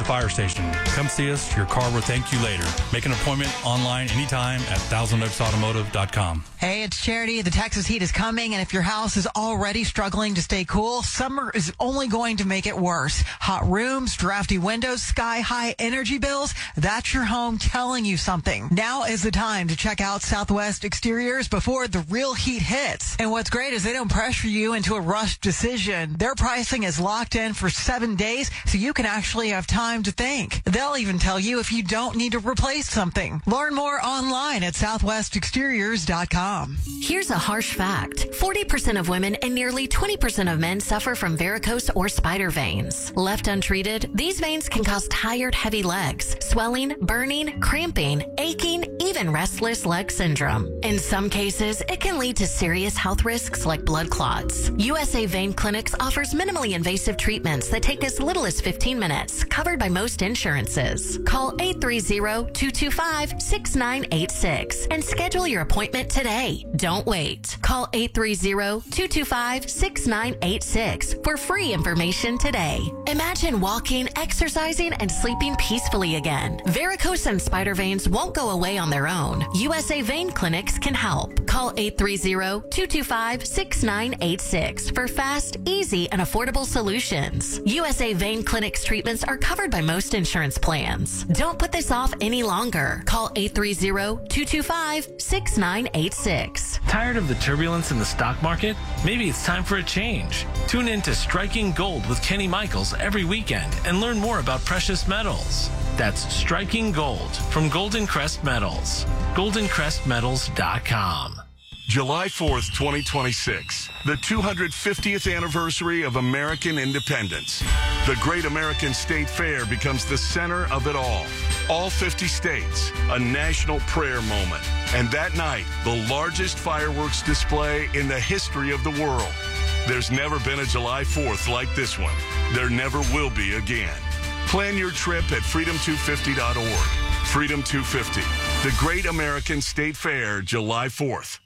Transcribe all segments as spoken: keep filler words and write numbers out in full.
the fire station. Come see us. Your car will thank you later. Make an appointment online anytime at thousand oaks automotive dot com. Hey, it's Charity. The Texas heat is coming, and if your house is already struggling to stay cool, summer is only going to make it worse. Hot rooms, drafty windows, sky-high energy bills, that's your home telling you something. Now is the time to check out Southwest Exteriors before the real heat hits. And what's great is they don't pressure you into a rushed decision. Their pricing is locked in for seven days, so you can actually have time to think. They'll even tell you if you don't need to replace something. Learn more online at southwest exteriors dot com. Here's a harsh fact. forty percent of women and nearly twenty percent of men suffer from varicose or spider veins. Left untreated, these veins can cause tired, heavy legs, swelling, burning, cramping, aching, even restless leg syndrome. In some cases, it can lead to serious health risks like blood clots. U S A Vein Clinics offers minimally invasive treatments that take as little as fifteen minutes, covered by most insurances. Call eight three zero, two two five, six nine eight six and schedule your appointment today. Don't wait. Call eight three zero, two two five, six nine eight six for free information today. Imagine walking, exercising, and sleeping peacefully again. Varicose and spider veins won't go away on their own. U S A Vein Clinics can help. Call eight three zero, two two five, six nine eight six for fast, easy, and affordable solutions. U S A Vein Clinics treatments are covered by most insurance plans. Don't put this off any longer. Call eight three zero, two two five, six nine eight six. Tired of the turbulence in the stock market? Maybe it's time for a change. Tune in to Striking Gold with Kenny Michaels every weekend and learn more about precious metals. That's Striking Gold from Golden Crest Metals. golden crest metals dot com. July fourth, twenty twenty-six, the two hundred fiftieth anniversary of American independence. The Great American State Fair becomes the center of it all. All fifty states, a national prayer moment. And that night, the largest fireworks display in the history of the world. There's never been a July fourth like this one. There never will be again. Plan your trip at freedom two fifty dot org. Freedom two fifty, the Great American State Fair, July fourth.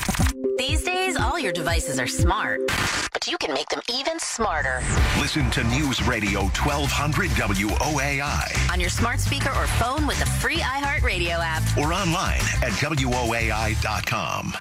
These days, all your devices are smart, but you can make them even smarter. Listen to News Radio twelve hundred W O A I. On your smart speaker or phone with the free iHeartRadio app. Or online at W O A I dot com.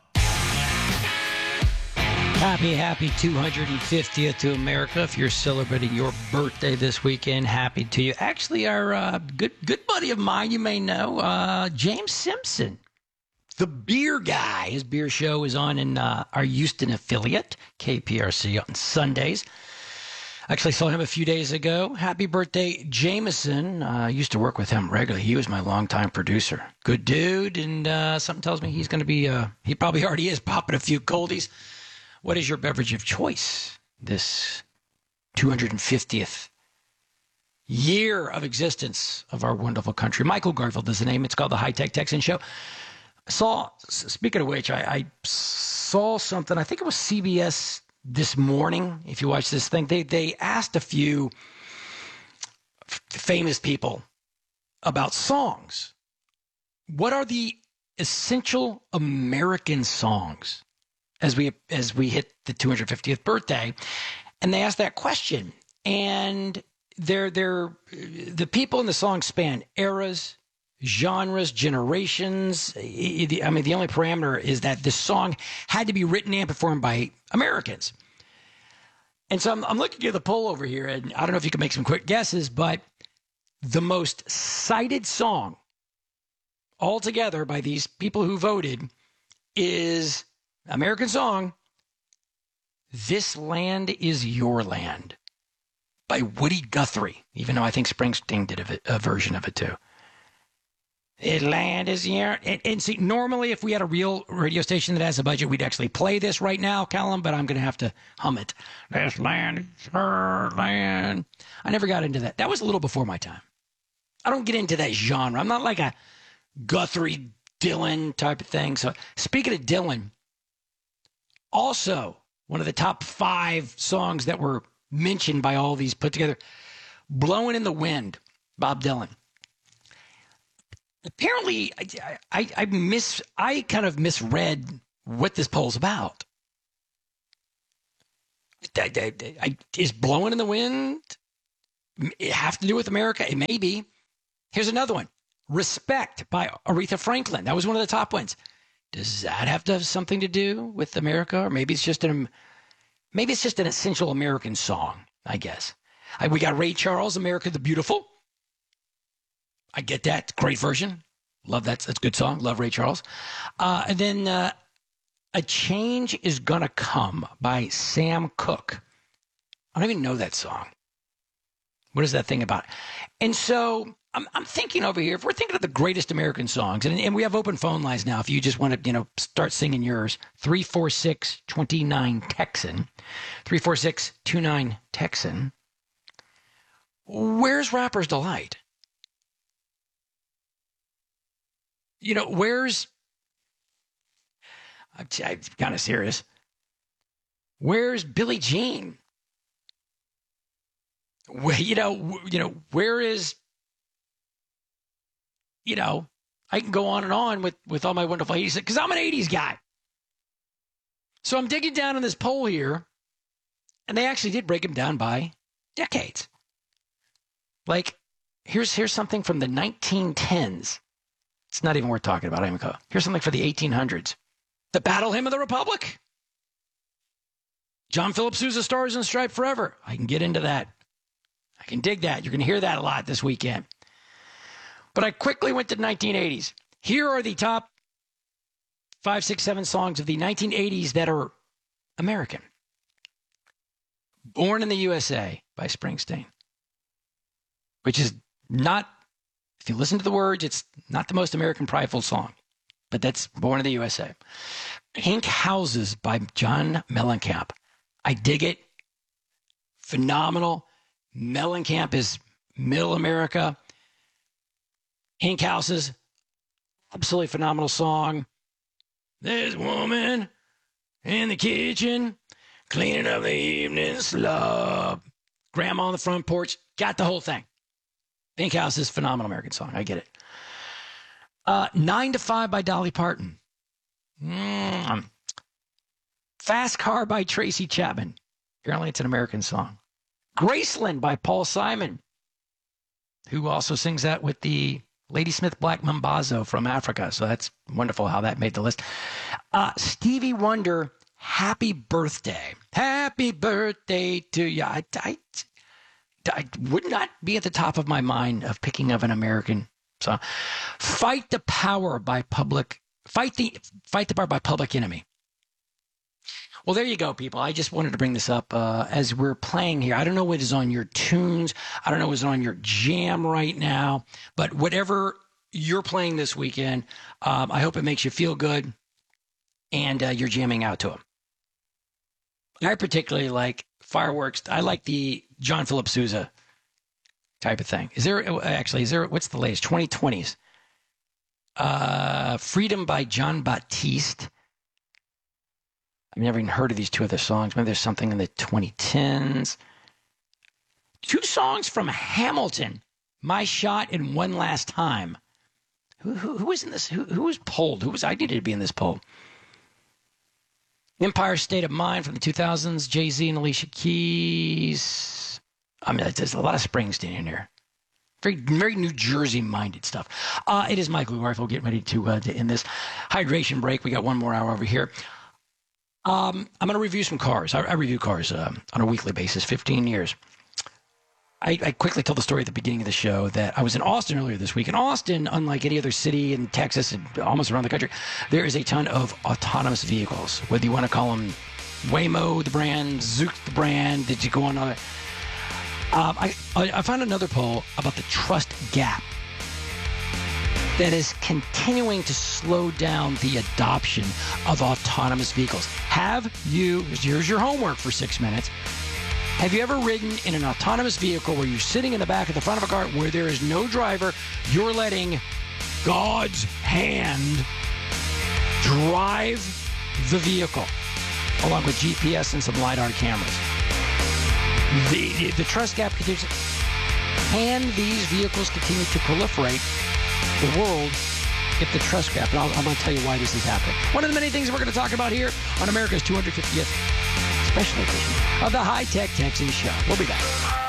Happy, happy two hundred fiftieth to America. If you're celebrating your birthday this weekend, happy to you. Actually, our uh, good good buddy of mine, you may know, uh, James Simpson, the beer guy. His beer show is on in uh, our Houston affiliate, K P R C, on Sundays. Actually saw him a few days ago. Happy birthday, Jameson. I uh, used to work with him regularly. He was my longtime producer. Good dude, and uh, something tells me he's going to be, uh, he probably already is, popping a few coldies. What is your beverage of choice this two hundred fiftieth year of existence of our wonderful country? Michael Garfield is the name. It's called the High Tech Texan Show. Saw, speaking of which, I, I saw something. I think it was C B S this morning. If you watch this thing, they they asked a few f- famous people about songs. What are the essential American songs as we as we hit the two hundred fiftieth birthday? And they asked that question. And they're they're the people in the song span eras, genres, generations. I mean, the only parameter is that this song had to be written and performed by Americans. And so I'm, I'm looking at the poll over here, and I don't know if you can make some quick guesses, but the most cited song altogether by these people who voted is American song, This Land Is Your Land, by Woody Guthrie, even though I think Springsteen did a, a version of it too. This land is your... And, and see, normally if we had a real radio station that has a budget, we'd actually play this right now, Callum, but I'm going to have to hum it. This land is your land. I never got into that. That was a little before my time. I don't get into that genre. I'm not like a Guthrie, Dylan type of thing. So speaking of Dylan, also one of the top five songs that were mentioned by all these put together, Blowing in the Wind, Bob Dylan. Apparently, I, I, I miss. I kind of misread what this poll's about. I, I, I, is Blowing in the Wind it have to do with America? It may be. Here's another one. Respect by Aretha Franklin. That was one of the top ones. Does that have to have something to do with America? Or maybe it's just an, maybe it's just an essential American song, I guess. I, we got Ray Charles, America the Beautiful. I get that. Great version. Love that. That's a good song. Love Ray Charles. Uh, and then uh, A Change Is Gonna Come by Sam Cooke. I don't even know that song. What is that thing about? And so I'm, I'm thinking over here, if we're thinking of the greatest American songs, and, and we have open phone lines now, if you just want to, you know, start singing yours, three four six, two nine Texan, three four six, two nine Texan. Where's Rapper's Delight? You know, where's, I'm, I'm kind of serious. Where's Billie Jean? Where, you know, you know, where is, you know, I can go on and on with, with all my wonderful eighties, because I'm an eighties guy. So I'm digging down in this poll here, and they actually did break them down by decades. Like, here's here's something from the nineteen tens. It's not even worth talking about. I'm gonna Here's something for the eighteen hundreds. The Battle Hymn of the Republic. John Philip Sousa, Stars and Stripes Forever. I can get into that. I can dig that. You're going to hear that a lot this weekend. But I quickly went to the nineteen eighties. Here are the top five, six, seven songs of the nineteen eighties that are American. Born in the U S A by Springsteen, which is not, if you listen to the words, it's not the most American prideful song, but that's Born in the U S A. Pink Houses by John Mellencamp. I dig it. Phenomenal. Mellencamp is middle America. Pink Houses, absolutely phenomenal song. There's a woman in the kitchen cleaning up the evening slop. Grandma on the front porch. Got the whole thing. Pink Houses, phenomenal American song. I get it. Uh, Nine to Five by Dolly Parton. Mm. Fast Car by Tracy Chapman. Apparently it's an American song. Graceland by Paul Simon, who also sings that with the Ladysmith Black Mambazo from Africa. So that's wonderful how that made the list. Uh, Stevie Wonder, Happy Birthday. Happy birthday to you. I, I, I would not be at the top of my mind of picking of an American song. Fight the Power by Public. Fight the Fight the Power by Public Enemy. Well, there you go, people. I just wanted to bring this up uh, as we're playing here. I don't know what is on your tunes. I don't know what's on your jam right now. But whatever you're playing this weekend, um, I hope it makes you feel good and uh, you're jamming out to them. I particularly like Fireworks. I like the John Philip Sousa type of thing. Is there actually, is there, what's the latest? twenty twenties. Uh, Freedom by John Baptiste. I've never even heard of these two other songs. Maybe there's something in the twenty tens. Two songs from Hamilton, My Shot and One Last Time. Who, who, who was in this? Who, who was polled? Who was, I needed to be in this poll. Empire State of Mind from the two thousands, Jay-Z and Alicia Keys. I mean, there's a lot of Springsteen in there. Very, very New Jersey-minded stuff. Uh, it is Michael Garfield. We'll get ready to, uh, to end this hydration break. We got one more hour over here. Um, I'm going to review some cars. I, I review cars uh, on a weekly basis, fifteen years. I, I quickly told the story at the beginning of the show that I was in Austin earlier this week. In Austin, unlike any other city in Texas and almost around the country, there is a ton of autonomous vehicles. Whether you want to call them Waymo, the brand, Zook, the brand, did you go on other? Um, I, I found another poll about the trust gap that is continuing to slow down the adoption of autonomous vehicles. Have you, here's your homework for six minutes. Have you ever ridden in an autonomous vehicle where you're sitting in the back of the front of a car where there is no driver, you're letting God's hand drive the vehicle, along with G P S and some LiDAR cameras? The, the, the trust gap continues. Can these vehicles continue to proliferate the world if the trust gap? And I'll, I'm going to tell you why this is happening. One of the many things we're going to talk about here on America's two hundred fiftieth special edition of the High Tech Texans Show. We'll be back.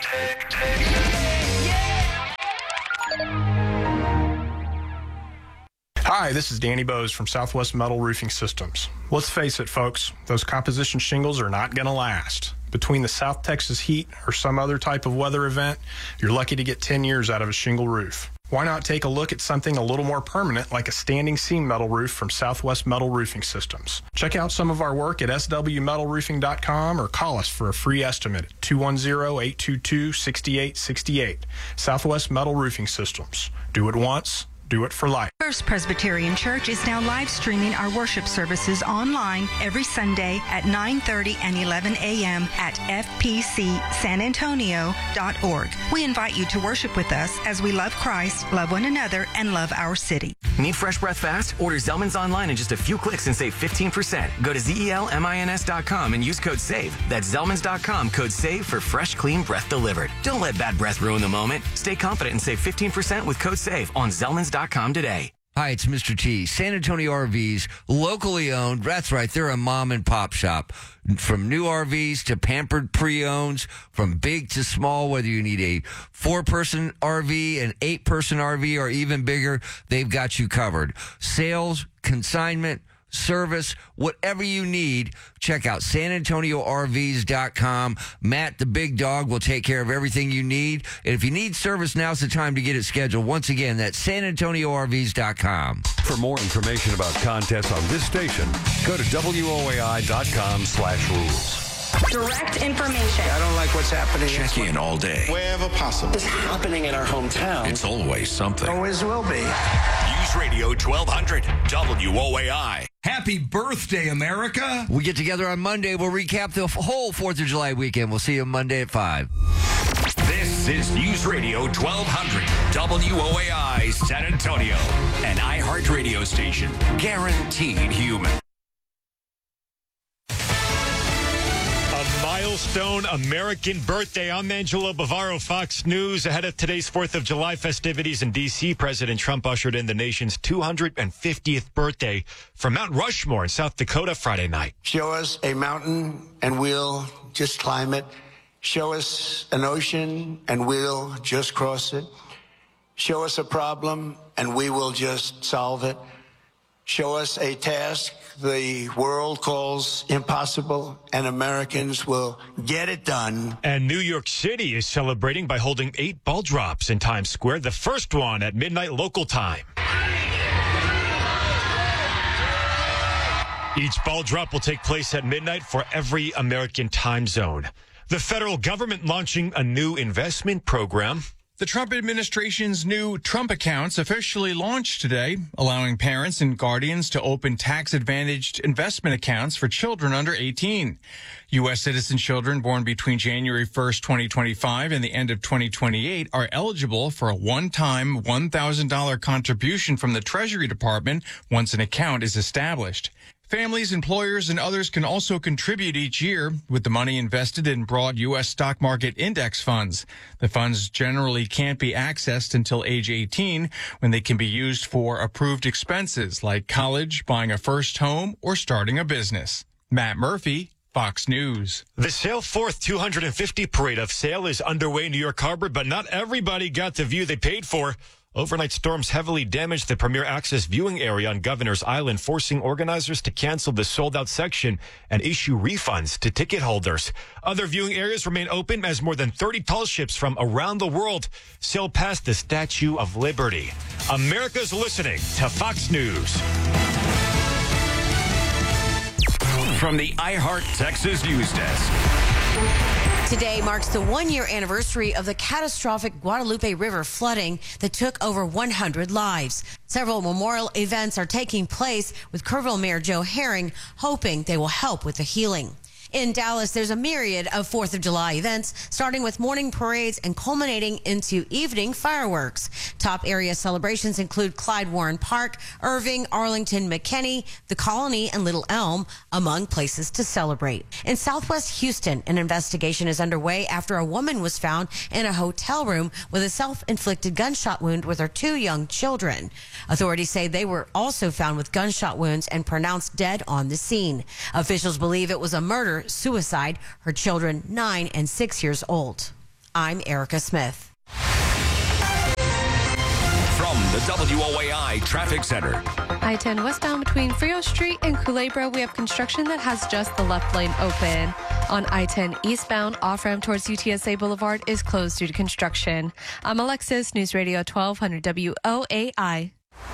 Hi, this is Danny Bose from Southwest Metal Roofing Systems. Let's face it, folks, those composition shingles are not going to last. Between the South Texas heat or some other type of weather event, you're lucky to get ten years out of a shingle roof. Why not take a look at something a little more permanent like a standing seam metal roof from Southwest Metal Roofing Systems? Check out some of our work at S W metal roofing dot com or call us for a free estimate at two one zero, eight two two, six eight six eight. Southwest Metal Roofing Systems. Do it once. Do it for life. First Presbyterian Church is now live streaming our worship services online every Sunday at nine thirty and eleven a.m. at f p c san antonio dot org. We invite you to worship with us as we love Christ, love one another, and love our city. Need fresh breath fast? Order Zellman's online in just a few clicks and save fifteen percent. Go to Z E L M I N S dot com and use code SAVE. That's Zellman's dot com, code SAVE for fresh, clean breath delivered. Don't let bad breath ruin the moment. Stay confident and save fifteen percent with code SAVE on Zellman's dot com today. Hi, it's Mister T. San Antonio R Vs, locally owned. That's right, they're a mom and pop shop. From new R Vs to pampered pre-owns, from big to small, whether you need a four-person R V, an eight-person R V, or even bigger, they've got you covered. Sales, consignment, service, whatever you need, check out san antonio r vs dot com. Matt, the big dog, will take care of everything you need. And if you need service, now's the time to get it scheduled. Once again, that's san antonio r vs dot com. For more information about contests on this station, go to W O A I dot com slash rules. Direct information. I don't like what's happening. Check in all day. Wherever possible. It's happening in our hometown. It's always something. Always will be. News Radio twelve hundred W O A I. Happy birthday, America. We get together on Monday. We'll recap the whole fourth of July weekend. We'll see you Monday at five. This is News Radio twelve hundred W O A I San Antonio, an iHeart radio station, guaranteed human. Milestone American birthday. I'm Angelo Bavaro, Fox News. Ahead of today's fourth of July festivities in D C, President Trump ushered in the nation's two hundred fiftieth birthday from Mount Rushmore in South Dakota Friday night. Show us a mountain and we'll just climb it. Show us an ocean and we'll just cross it. Show us a problem and we will just solve it. Show us a task the world calls impossible, and Americans will get it done. And New York City is celebrating by holding eight ball drops in Times Square, the first one at midnight local time. Each ball drop will take place at midnight for every American time zone. The federal government launching a new investment program. The Trump administration's new Trump accounts officially launched today, allowing parents and guardians to open tax-advantaged investment accounts for children under eighteen. U S citizen children born between January first, twenty twenty-five and the end of twenty twenty-eight are eligible for a one-time one thousand dollars contribution from the Treasury Department once an account is established. Families, employers, and others can also contribute each year with the money invested in broad U S stock market index funds. The funds generally can't be accessed until age eighteen, when they can be used for approved expenses like college, buying a first home, or starting a business. Matt Murphy, Fox News. The Sail Forth two hundred fifty Parade of Sail is underway in New York Harbor, but not everybody got the view they paid for. Overnight storms heavily damaged the Premier Access viewing area on Governor's Island, forcing organizers to cancel the sold-out section and issue refunds to ticket holders. Other viewing areas remain open as more than thirty tall ships from around the world sail past the Statue of Liberty. America's listening to Fox News. From the iHeart Texas News Desk. Today marks the one-year anniversary of the catastrophic Guadalupe River flooding that took over one hundred lives. Several memorial events are taking place, with Kerrville Mayor Joe Herring hoping they will help with the healing. In Dallas, there's a myriad of fourth of July events, starting with morning parades and culminating into evening fireworks. Top area celebrations include Clyde Warren Park, Irving, Arlington, McKinney, the Colony, and Little Elm, among places to celebrate. In Southwest Houston, an investigation is underway after a woman was found in a hotel room with a self-inflicted gunshot wound with her two young children. Authorities say they were also found with gunshot wounds and pronounced dead on the scene. Officials believe it was a murder suicide, her children nine and six years old. I'm Erica Smith. From the W O A I Traffic Center. I ten westbound between Frio Street and Culebra, we have construction that has just the left lane open. On I ten eastbound, off-ramp towards U T S A Boulevard is closed due to construction. I'm Alexis, News Radio twelve hundred W O A I.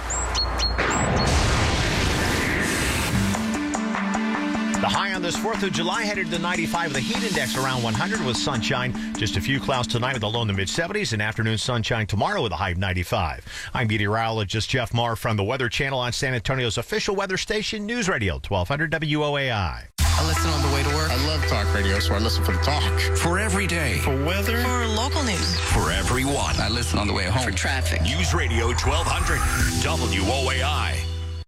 The high on this fourth of July headed to ninety-five. The heat index around one hundred with sunshine. Just a few clouds tonight with a low in the mid-seventies and afternoon sunshine tomorrow with a high of ninety-five. I'm meteorologist Jeff Marr from the Weather Channel on San Antonio's official weather station, News Radio twelve hundred W O A I. I listen on the way to work. I love talk radio, so I listen for the talk. For every day. For weather. For local news. For everyone. I listen on the way home. For traffic. News Radio twelve hundred W O A I.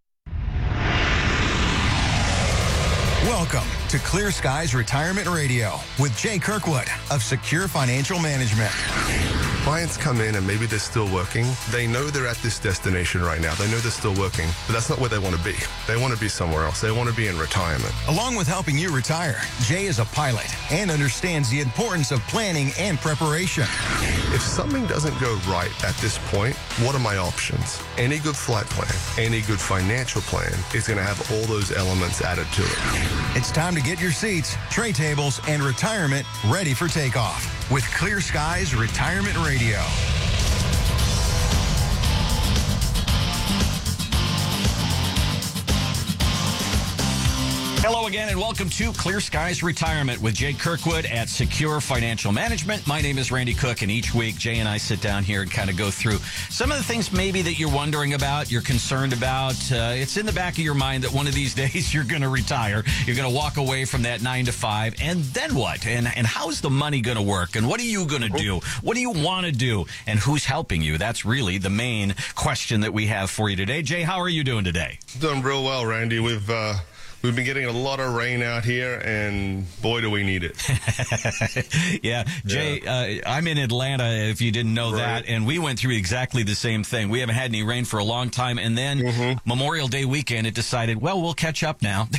Welcome to Clear Skies Retirement Radio with Jay Kirkwood of Secure Financial Management. Clients come in and maybe they're still working. They know they're at this destination right now. They know they're still working, but that's not where they want to be. They want to be somewhere else. They want to be in retirement. Along with helping you retire, Jay is a pilot and understands the importance of planning and preparation. If something doesn't go right at this point, what are my options? Any good flight plan, any good financial plan is going to have all those elements added to it. It's time to get your seats, tray tables, and retirement ready for takeoff with Clear Skies Retirement Radio. Hello again and welcome to Clear Skies Retirement with Jay Kirkwood at Secure Financial Management. My name is Randy Cook, and each week Jay and I sit down here and kind of go through some of the things maybe that you're wondering about, you're concerned about. Uh, it's in the back of your mind that one of these days you're going to retire. You're going to walk away from that nine to five, and then what? And, and how's the money going to work? And what are you going to do? What do you want to do? And who's helping you? That's really the main question that we have for you today. Jay, how are you doing today? Doing real well, Randy. We've... Uh We've been getting a lot of rain out here, and boy, do we need it. yeah, Jay, yeah. Uh, I'm in Atlanta, if you didn't know right. that, and we went through exactly the same thing. We haven't had any rain for a long time, and then mm-hmm. Memorial Day weekend, it decided, well, we'll catch up now.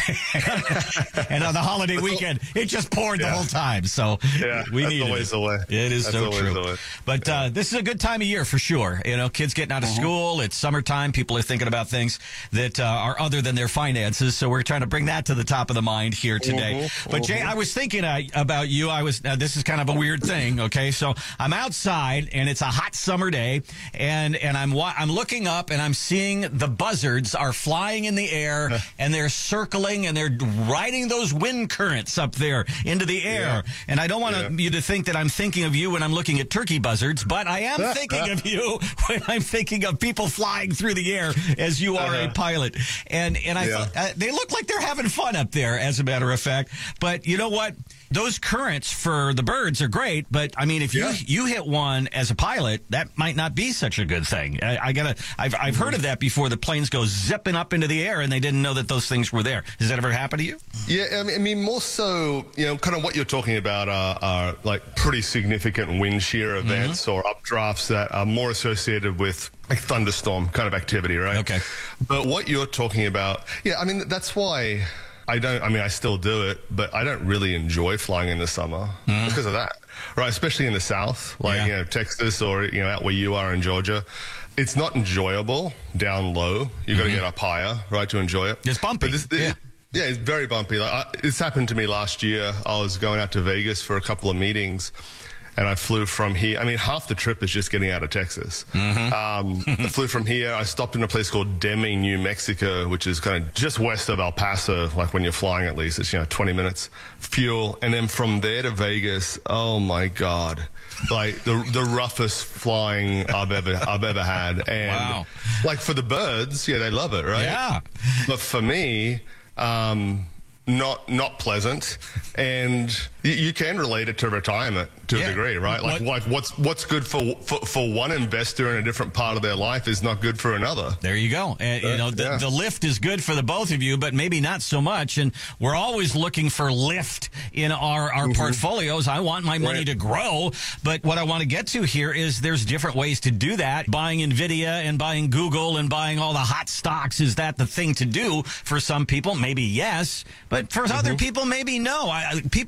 And on the holiday weekend, it just poured yeah. the whole time. So yeah, we that's needed always it. the way. It is that's so true. The way. But yeah. uh, this is a good time of year for sure. You know, kids getting out of mm-hmm. school. It's summertime. People are thinking about things that uh, are other than their finances. So we're trying to bring that to the top of the mind here today. Mm-hmm, but Jay, mm-hmm. I was thinking uh, about you. I was. Uh, this is kind of a weird thing. Okay, so I'm outside and it's a hot summer day, and and I'm wa- I'm looking up and I'm seeing the buzzards are flying in the air and they're circling and they're riding those wind currents up there into the air. Yeah. And I don't want yeah. you to think that I'm thinking of you when I'm looking at turkey buzzards, but I am thinking of you when I'm thinking of people flying through the air as you are uh-huh. a pilot. And and I yeah. thought, uh, they look like they're having fun up there, as a matter of fact. But you know what? Those currents for the birds are great, but I mean, if yeah. you you hit one as a pilot, that might not be such a good thing. I, I gotta. I've I've heard of that before. The planes go zipping up into the air, and they didn't know that those things were there. Has that ever happened to you? Yeah, I mean, I mean more so, you know, kind of what you're talking about are, are like pretty significant wind shear events mm-hmm. or updrafts that are more associated with like thunderstorm kind of activity, right? Okay. But what you're talking about, yeah, I mean, that's why. I don't, I mean, I still do it, but I don't really enjoy flying in the summer mm-hmm. because of that, right? Especially in the South, like, yeah. you know, Texas or, you know, out where you are in Georgia. It's not enjoyable down low. You've got mm-hmm. to get up higher, right, to enjoy it. It's bumpy. This, this, yeah. yeah, it's very bumpy. Like, I, this happened to me last year. I was going out to Vegas for a couple of meetings. And I flew from here. I mean, half the trip is just getting out of Texas. Mm-hmm. Um, I flew from here. I stopped in a place called Deming, New Mexico, which is kind of just west of El Paso, like when you're flying at least. It's, you know, twenty minutes fuel. And then from there to Vegas, oh, my God. Like, the the roughest flying I've ever I've ever had. And, wow. like, for the birds, yeah, they love it, right? Yeah. But for me... Um, Not not pleasant, and you, you can relate it to retirement to yeah. a degree, right? Like, what? like what's what's good for, for for one investor in a different part of their life is not good for another. There you go. And you know, the, yeah. the lift is good for the both of you, but maybe not so much. And we're always looking for lift in our our mm-hmm. portfolios. I want my money right. to grow, but what I want to get to here is there's different ways to do that. Buying Nvidia and buying Google and buying all the hot stocks, is that the thing to do for some people? Maybe yes, but for mm-hmm. other people, maybe no. I, people got to come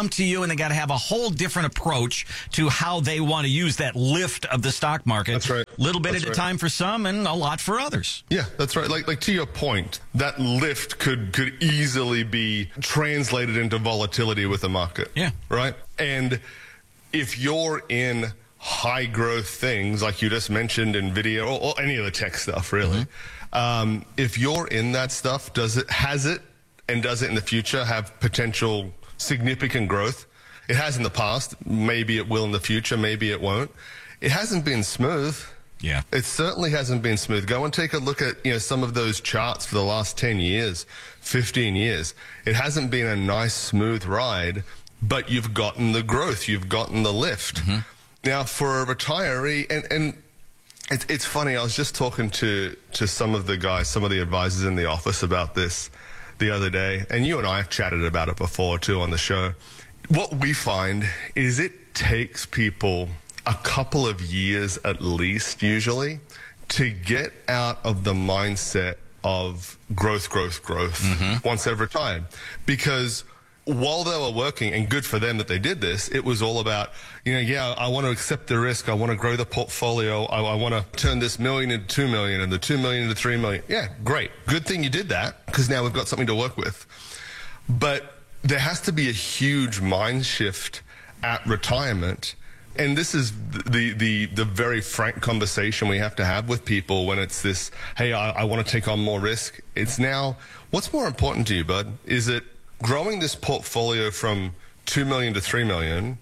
come to you and they got to have a whole different approach to how they want to use that lift of the stock market. That's right. Little bit That's at a right. time for some and a lot for others. Yeah, that's right. Like, like to your point, that lift could could easily be translated into volatility with the market. Yeah. Right. And if you're in high growth things like you just mentioned, NVIDIA or, or any of the tech stuff, really, mm-hmm. um, if you're in that stuff, does it has it and does it in the future have potential significant growth? It has in the past. Maybe it will in the future. Maybe it won't. It hasn't been smooth. Yeah. It certainly hasn't been smooth. Go and take a look at, you know, some of those charts for the last ten years, fifteen years. It hasn't been a nice, smooth ride, but you've gotten the growth. You've gotten the lift. Mm-hmm. Now, for a retiree, and, and it's, it's funny, I was just talking to, to some of the guys, some of the advisors in the office about this the other day, and you and I have chatted about it before, too, on the show. What we find is it takes people a couple of years at least, usually, to get out of the mindset of growth, growth, growth mm-hmm. once they've retired. Because while they were working, and good for them that they did this, it was all about, you know, yeah, I want to accept the risk. I want to grow the portfolio. I, I want to turn this million into two million and the two million into three million. Yeah, great. Good thing you did that, because now we've got something to work with. But there has to be a huge mind shift at retirement. And this is the, the, the very frank conversation we have to have with people when it's this, hey, I, I want to take on more risk. It's now, what's more important to you, bud? Is it growing this portfolio from two million to three million,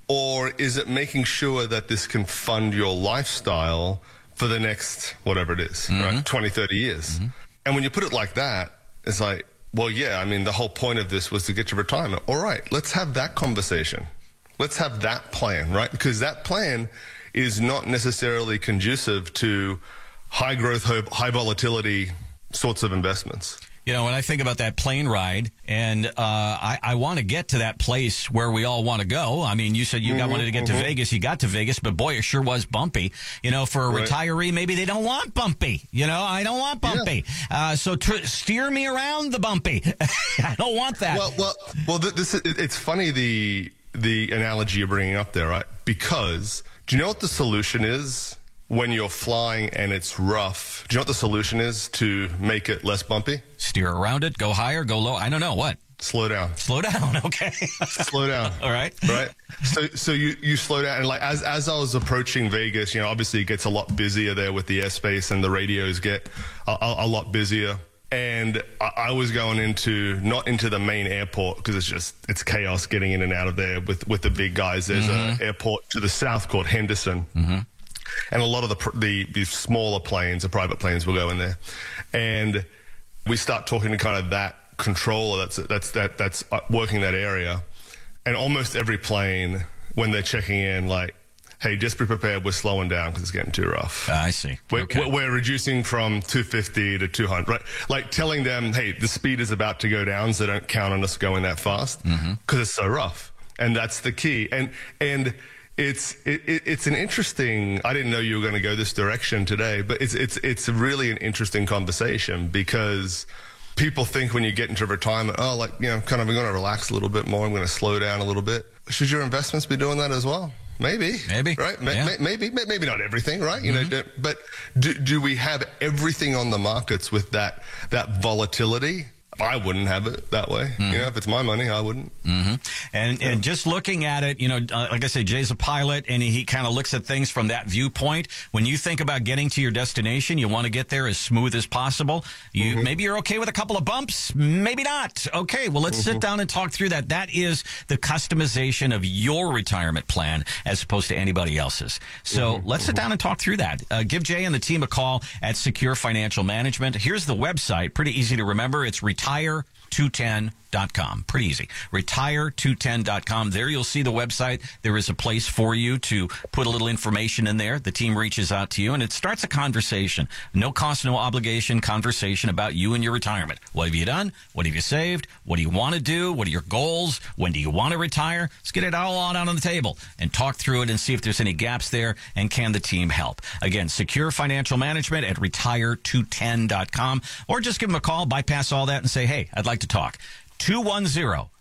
or is it making sure that this can fund your lifestyle for the next, whatever it is, mm-hmm. right, twenty, thirty years? Mm-hmm. And when you put it like that, it's like, well, yeah, I mean, the whole point of this was to get to retirement. All right, let's have that conversation. Let's have that plan, right? Because that plan is not necessarily conducive to high growth, high volatility sorts of investments. You know, when I think about that plane ride, and uh, I, I want to get to that place where we all want to go. I mean, you said you mm-hmm, got wanted to get mm-hmm. to Vegas. You got to Vegas, but boy, it sure was bumpy. You know, for a right. retiree, maybe they don't want bumpy. You know, I don't want bumpy. Yeah. Uh, so tr- steer me around the bumpy. I don't want that. Well, well, well. This is, it's funny the the analogy you're bringing up there, right? Because do you know what the solution is? When you're flying and it's rough, do you know what the solution is to make it less bumpy? Steer around it, go higher, go low. I don't know. What? Slow down. Slow down, okay. Slow down. All right. Right? So so you, you slow down. And like as as I was approaching Vegas, you know, obviously it gets a lot busier there with the airspace and the radios get a, a, a lot busier. And I, I was going into, not into the main airport because it's just, it's chaos getting in and out of there with, with the big guys. There's mm-hmm. an airport to the south called Henderson. Mm-hmm. And a lot of the, the the smaller planes, the private planes, will go in there, and we start talking to kind of that controller that's that's that that's working that area, and almost every plane when they're checking in, like, hey, just be prepared, we're slowing down because it's getting too rough. Uh, I see. We're, okay. we're reducing from two fifty to two hundred, right? Like telling them, hey, the speed is about to go down, so don't count on us going that fast because mm-hmm. it's so rough, and that's the key, and and. It's it, it's an interesting. I didn't know you were going to go this direction today, but it's it's it's really an interesting conversation because people think when you get into retirement, oh, like, you know, kind of I'm going to relax a little bit more. I'm going to slow down a little bit. Should your investments be doing that as well? Maybe, maybe, right? Yeah. Maybe, maybe not everything, right? You mm-hmm. know, but do do we have everything on the markets with that that volatility? I wouldn't have it that way. Mm-hmm. You know, if it's my money, I wouldn't. Mm-hmm. And yeah. and just looking at it, you know, uh, like I say, Jay's a pilot, and he, he kind of looks at things from that viewpoint. When you think about getting to your destination, you want to get there as smooth as possible. You mm-hmm. maybe you're okay with a couple of bumps, maybe not. Okay, well, let's mm-hmm. sit down and talk through that. That is the customization of your retirement plan as opposed to anybody else's. So mm-hmm. let's sit down and talk through that. Uh, give Jay and the team a call at Secure Financial Management. Here's the website, pretty easy to remember. It's retire two ten dot com. Pretty easy. retire two ten dot com. There you'll see the website. There is a place for you to put a little information in there. The team reaches out to you, and it starts a conversation. No cost, no obligation conversation about you and your retirement. What have you done? What have you saved? What do you want to do? What are your goals? When do you want to retire? Let's get it all out on the table and talk through it and see if there's any gaps there, and can the team help? Again, Secure Financial Management at retire two ten dot com, or just give them a call, bypass all that, and say, hey, I'd like to talk. two one zero,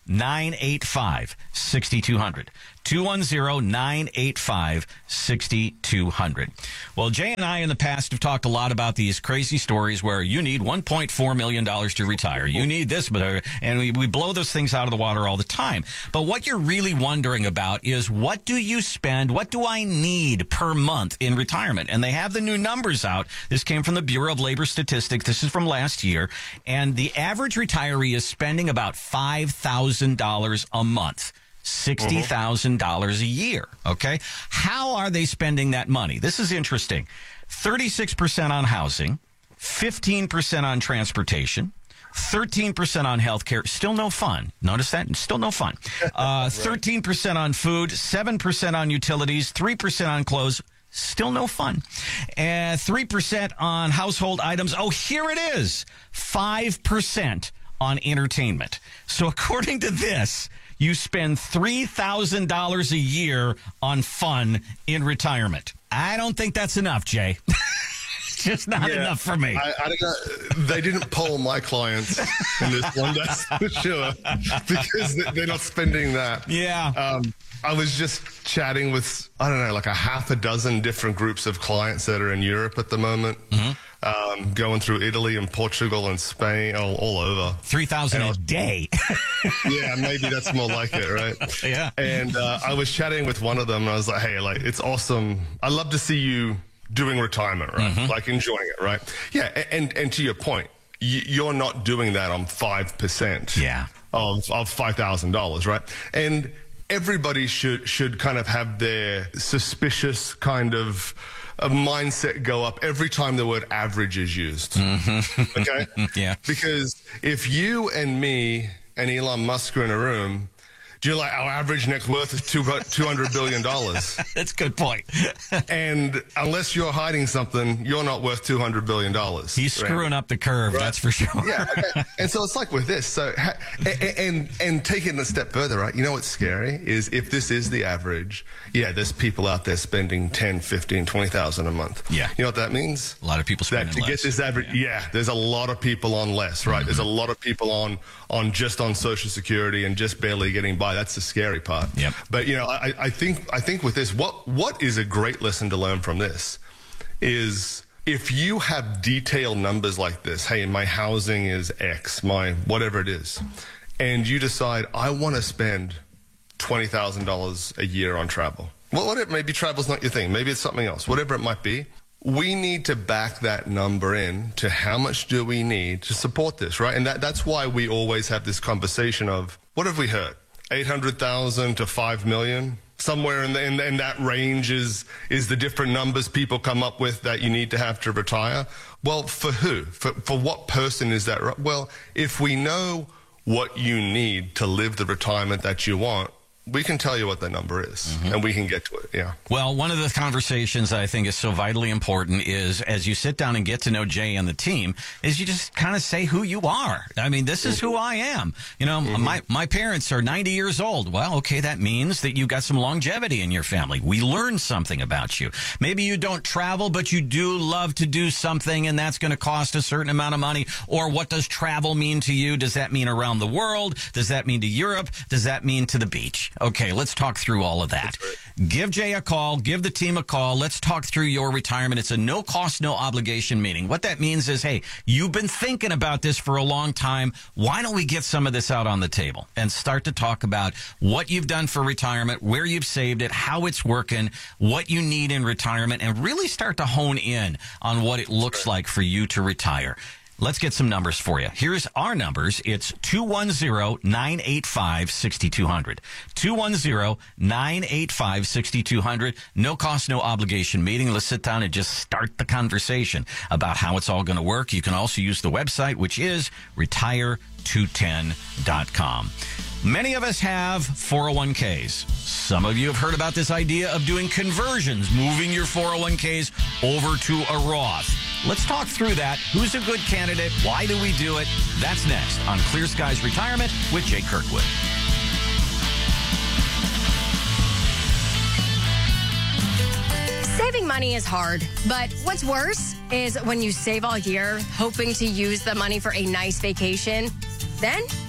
nine eight five, six two zero zero. two one zero, nine eight five, six two zero zero. Well, Jay and I in the past have talked a lot about these crazy stories where you need one point four million dollars to retire. You need this, but and we, we blow those things out of the water all the time. But what you're really wondering about is, what do you spend, what do I need per month in retirement? And they have the new numbers out. This came from the Bureau of Labor Statistics. This is from last year. And the average retiree is spending about five thousand dollars a month. sixty thousand dollars a year, okay? How are they spending that money? This is interesting. thirty-six percent on housing, fifteen percent on transportation, thirteen percent on health care. Still no fun. Notice that? Still no fun. Uh, thirteen percent on food, seven percent on utilities, three percent on clothes. Still no fun. And three percent on household items. Oh, here it is. five percent on entertainment. So according to this, you spend three thousand dollars a year on fun in retirement. I don't think that's enough, Jay. It's just not Yeah, enough for me. I, I don't know. They didn't poll my clients in this one, that's for sure, because they're not spending that. Yeah. Um, I was just chatting with, I don't know, like a half a dozen different groups of clients that are in Europe at the moment. Mm-hmm. Um, going through Italy and Portugal and Spain, all, all over. three thousand a day. Yeah, maybe that's more like it, right? Yeah. And uh, I was chatting with one of them, and I was like, hey, like, it's awesome. I love to see you doing retirement, right? Mm-hmm. Like, enjoying it, right? Yeah, and, and to your point, y- you're not doing that on five percent yeah. of, of five thousand dollars, right? And everybody should should kind of have their suspicious kind of a mindset go up every time the word average is used. Mm-hmm. Okay? Yeah. Because if you and me and Elon Musk are in a room, do you like our average net worth is two hundred billion dollars? That's a good point. And unless you're hiding something, you're not worth two hundred billion dollars. He's screwing up the curve, Right. that's for sure. Yeah. Okay. And so it's like with this. So, ha- and, and, and taking it a step further, right? You know what's scary is if this is the average, yeah, there's people out there spending ten, fifteen, twenty thousand a month. Yeah. You know what that means? A lot of people That spending to less. get this average, yeah. yeah, there's a lot of people on less, right? Mm-hmm. There's a lot of people on, on just on Social Security and just barely getting by. That's the scary part. Yep. But, you know, I, I think, I think with this, what, what is a great lesson to learn from this is if you have detailed numbers like this, hey, my housing is X, my whatever it is, and you decide, I want to spend twenty thousand dollars a year on travel. Well, whatever, maybe travel's not your thing. Maybe it's something else. Whatever it might be, we need to back that number in to how much do we need to support this, right? And that, that's why we always have this conversation of, what have we heard? eight hundred thousand to five million? Somewhere in, the, in, in that range is, is the different numbers people come up with that you need to have to retire. Well, for who? For, for what person is that? Right? Well, if we know what you need to live the retirement that you want, we can tell you what that number is, mm-hmm. and we can get to it, yeah. Well, one of the conversations that I think is so vitally important is, as you sit down and get to know Jay and the team, is you just kind of say who you are. I mean, this is who I am. You know, mm-hmm. my, my parents are ninety years old. Well, okay, that means that you've got some longevity in your family. We learn something about you. Maybe you don't travel, but you do love to do something, and that's going to cost a certain amount of money. Or what does travel mean to you? Does that mean around the world? Does that mean to Europe? Does that mean to the beach? Okay, let's talk through all of that. Right. Give Jay a call. Give the team a call. Let's talk through your retirement. It's a no cost, no obligation meeting. What that means is, hey, you've been thinking about this for a long time. Why don't we get some of this out on the table and start to talk about what you've done for retirement, where you've saved it, how it's working, what you need in retirement, and really start to hone in on what it looks right. like for you to retire. Let's get some numbers for you. Here's our numbers. It's two one zero, nine eight five, six two zero zero. two one zero, nine eight five, six two zero zero. No cost, no obligation meeting. Let's sit down and just start the conversation about how it's all going to work. You can also use the website, which is retire two ten dot com. Many of us have four oh one k's. Some of you have heard about this idea of doing conversions, moving your four oh one k's over to a Roth. Let's talk through that. Who's a good candidate? Why do we do it? That's next on Clear Skies Retirement with Jay Kirkwood. Saving money is hard, but what's worse is when you save all year hoping to use the money for a nice vacation. Then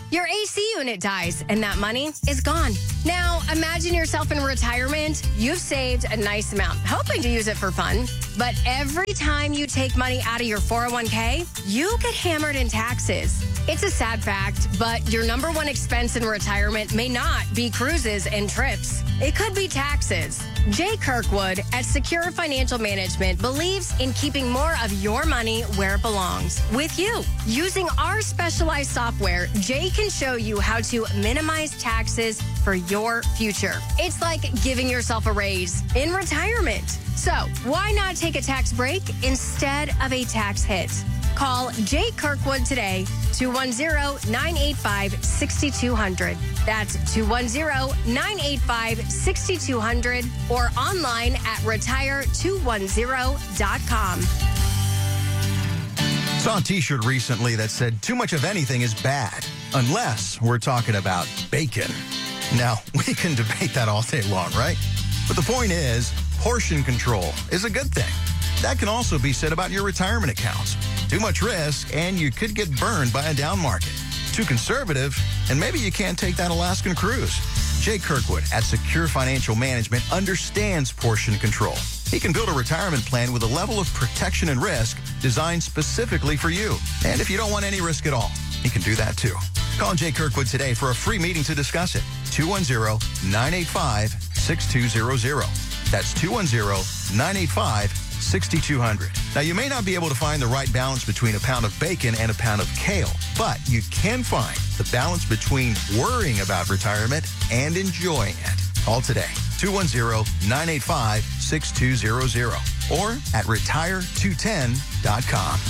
your A C unit dies, and that money is gone. Now, imagine yourself in retirement. You've saved a nice amount, hoping to use it for fun. But every time you take money out of your four oh one k, you get hammered in taxes. It's a sad fact, but your number one expense in retirement may not be cruises and trips. It could be taxes. Jay Kirkwood at Secure Financial Management believes in keeping more of your money where it belongs, with you. Using our specialized software, Jay can show you how to minimize taxes for your future. It's like giving yourself a raise in retirement. So why not take a tax break instead of a tax hit? Call Jay Kirkwood today, two one zero, nine eight five, six two zero zero. That's two one zero, nine eight five, six two zero zero or online at retire two one zero dot com. Saw a t-shirt recently that said, too much of anything is bad, unless we're talking about bacon. Now, we can debate that all day long, right? But the point is, portion control is a good thing. That can also be said about your retirement accounts. Too much risk, and you could get burned by a down market. Too conservative, and maybe you can't take that Alaskan cruise. Jay Kirkwood at Secure Financial Management understands portion control. He can build a retirement plan with a level of protection and risk designed specifically for you. And if you don't want any risk at all, he can do that too. Call Jay Kirkwood today for a free meeting to discuss it. two one zero, nine eight five, six two zero zero. That's two one zero, nine eight five, six two zero zero. Now, you may not be able to find the right balance between a pound of bacon and a pound of kale, but you can find the balance between worrying about retirement and enjoying it. Call today, two one zero, nine eight five, six two zero zero or at retire two ten dot com.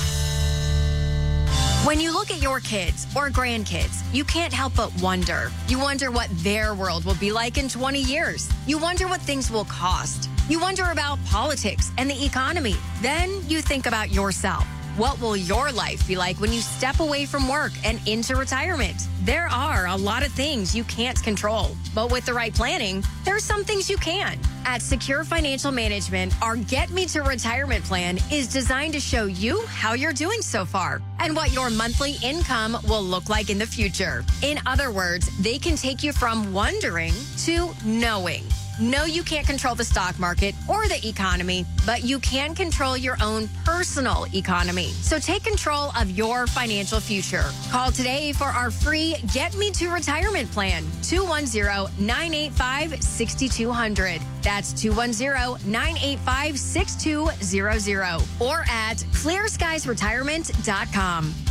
When you look at your kids or grandkids, you can't help but wonder. You wonder what their world will be like in twenty years. You wonder what things will cost. You wonder about politics and the economy. Then you think about yourself. What will your life be like when you step away from work and into retirement? There are a lot of things you can't control, but with the right planning, there are some things you can. At Secure Financial Management, our Get Me to Retirement plan is designed to show you how you're doing so far and what your monthly income will look like in the future. In other words, they can take you from wondering to knowing. No, you can't control the stock market or the economy, but you can control your own personal economy. So take control of your financial future. Call today for our free Get Me to Retirement plan, two one zero, nine eight five, six two zero zero. That's two one zero, nine eight five, six two zero zero or at clear skies retirement dot com.